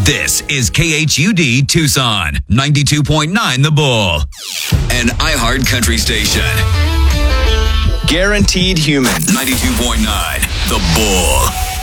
This is KHUD Tucson, 92.9 The Bull, an iHeart country station. Guaranteed Human, 92.9 The Bull.